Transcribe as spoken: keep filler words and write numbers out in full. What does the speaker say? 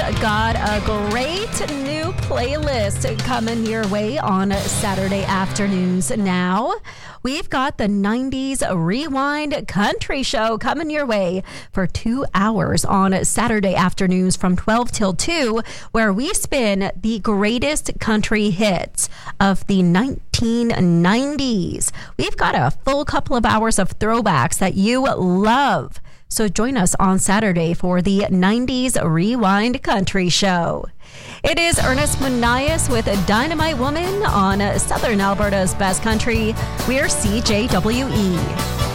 got a great new playlist coming your way on Saturday afternoons now. We've got the nineties Rewind Country Show coming your way for two hours on Saturday afternoons from twelve till two, where we spin the greatest country hits of the nineteen nineties. We've got a full couple of hours of throwbacks that you love. So join us on Saturday for the nineties Rewind Country Show. It is Ernest Munias with Dynamite Woman on Southern Alberta's Best Country. We're C J W E.